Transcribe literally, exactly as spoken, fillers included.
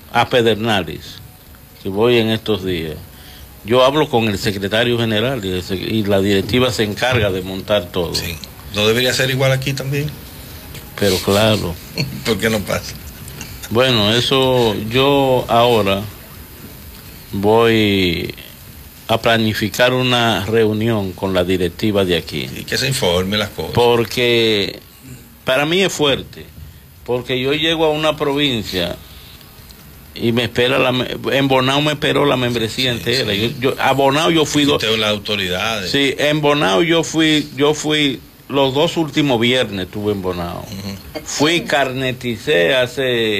a Pedernales, que voy en estos días, yo hablo con el secretario general y, el, y la directiva se encarga de montar todo. Sí. ¿No debería ser igual aquí también? Pero claro. ¿Por qué no pasa? Bueno, eso yo ahora voy a planificar una reunión con la directiva de aquí. Y que se informe las cosas. Porque para mí es fuerte, porque yo llego a una provincia y me espera la, en Bonao me esperó la membresía sí, entera. Sí. Yo, yo, a Bonao yo fui dos. Las autoridades. Sí, en Bonao yo fui, yo fui los dos últimos viernes estuve en Bonao. Uh-huh. Fui carneticé hace